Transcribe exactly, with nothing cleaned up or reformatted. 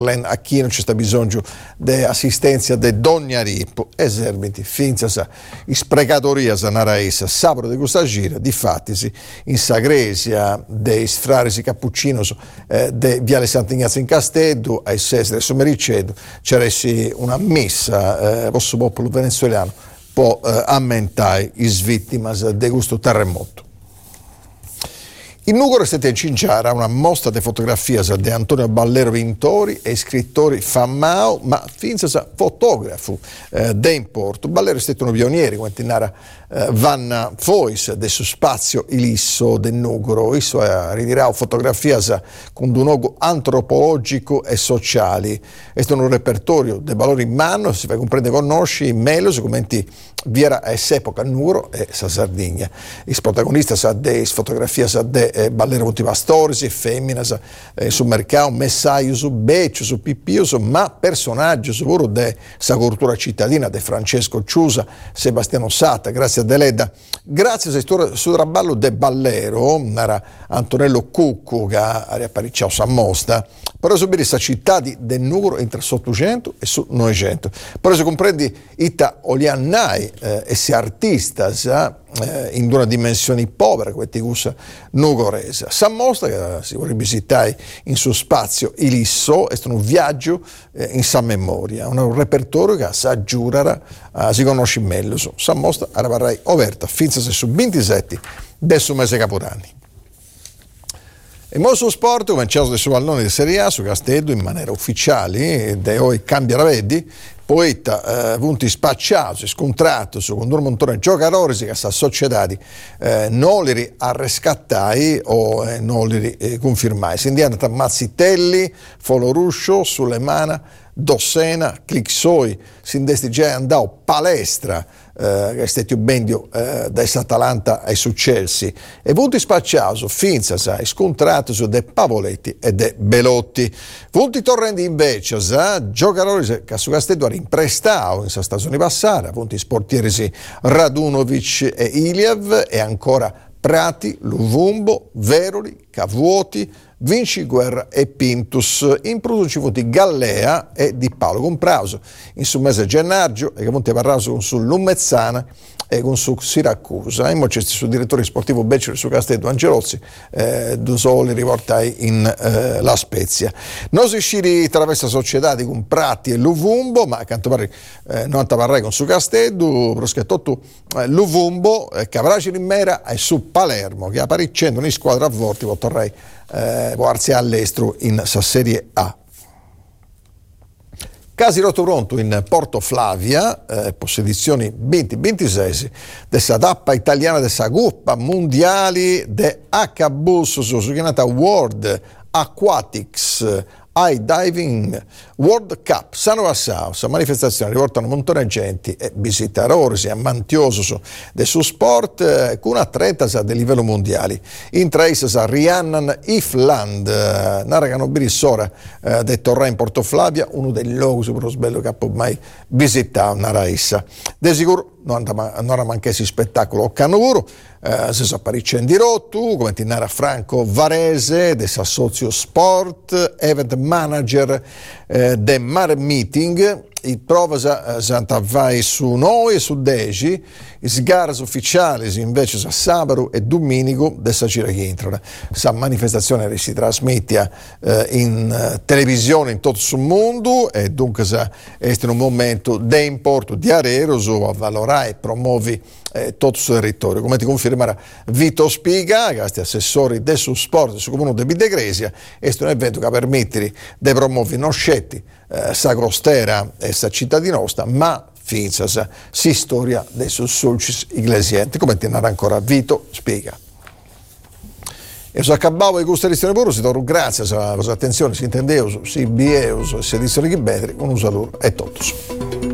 a chi non c'è sta bisogno di assistenza di dogna ripo eserviti finza sa isprecadoria sa naraisa sapro di questa gira di fattisi in Sagresia dei frarisi cappuccinos eh, de Viale Sant'Ignazio in Castello ai sesti del Somericedo c'era una messa eh, vostro popolo venezuelano può eh, ammentare i vittimas di questo terremoto. In Nugoro è stata incinciata una mostra di fotografie di Antonio Ballero Vintori e scrittori famao, ma finza sa fotografo eh, de importo. Ballero è stato un pioniere, come tinara eh, Vanna Fois del suo spazio ilisso del Nugoro. Isso ha ritirato fotografie con un luogo antropologico e sociali. È stato un repertorio dei valori in mano, si fa comprendere conosci meglio, commenti viera a epoca Nugoro e sa Sardegna. I protagonisti sa de fotografie sa de Eh, Ballero Monti Pastori, femmina eh, sul mercato, messaggio su beccio, su pippioso, ma personaggio sicuro della cultura cittadina di Francesco Ciusa, Sebastiano Sata, grazie a Deleda, grazie al suo traballo de Ballero, era Antonello Cucco che ha riapparicciato sa mostra, però subire questa città di del Nugoro entre ottocento e su novecento. Però se comprendi ita oliannai eh, e si artista sa, eh, in una dimensione povera come ti gusta nugorese. Sa mostra che si vuole visitare in suo spazio ilisso, è un viaggio eh, in sa memoria, un repertorio che sa giurara, eh, si conosce meglio. Sa mostra arriverà aperta fino a su ventisette del suo mese Capodanni. E mo su sport, cominciato del suo pallone di Serie A su Castello in maniera ufficiale, e poi cambia la vedi, poeta eh, punti spacciato, scontrato su Condor Montone giocatori che sta società eh, non li a rescattai o eh, non li eh, confermai. Si indiana tra Mazzitelli, Foloruscio, Sulemana, Dossena, Clixoi, si indesti già andò palestra, eh, che è stato bendio eh, da Atalanta ai su Chelsea, e punti spacciato, finza sai, scontrato su De Pavoletti e De Belotti. Punti torrendi invece, sa, giocatori che su Castello ha imprestato in sa stagione passata, punti sportieri Radunovic e Iliev, e ancora Prati, Luvumbo, Veroli, Cavuoti, Vinci Guerra e Pintus. In producivo di Gallea e di Paolo Comprauso. In su mese gennaio e che monte parlato con su Lumezzana e con su Siracusa. E c'è su direttore sportivo Beccioli su Castello Angelozzi, eh, due soli riportai in eh, La Spezia. Non si sciri attraverso società di con Prati e Luvumbo, ma accanto parli eh, non parrai con su Castello, proschettotto eh, Luvumbo, eh, Cavraci Rimera e su Palermo, che apparicendo in squadra a vorti, vorrei Eh, guardarsi all'estero in sa Serie A. Casi rotto pronto in Porto Flavia, eh, possedizioni venti ventisei della tappa italiana della Coppa Mondiali de H Bus su chiamata World Aquatics High Diving World Cup Sano Assao. Questa manifestazione riportano un montone di gente e visitatori sia mantioso del suo sport eh, con atleta del livello mondiale. In tra esse sa Rhiannon Ifland, eh, narrano Birissora eh, del Torre in Porto Flavia, uno dei luoghi super sbello che ho mai visitato nella essa. De sicuro non era manchesi spettacolo canuro, eh, si apparisce in dirotto, come ti narra Franco Varese, del Sassozio Sport, event manager eh, del Mare Meeting. Il prova Santa vai su noi e su Deci, i sgaras ufficiali invece sa sabato e domenico dessa gira che entra. Questa manifestazione si trasmette eh, in uh, televisione in tutto il mondo e dunque sa, è un momento di importo di aereo su avvalorare e promuovi eh, tutto il territorio. Come ti confermerà Vito Spiga, che è assessore del suo sport sul comune di Bidegresia, è un evento che permette di promuovere non scetti eh, Sagrostera e sa cittadina nostra, ma finza sa si storia dei suoi sulcis iglesienti, come ti narra ancora Vito Spiga. E se accabavo di questa edizione pure, si torna grazie alla vostra attenzione, si intendeu, si bieu, si edizione che bedri, un saluto e tutto.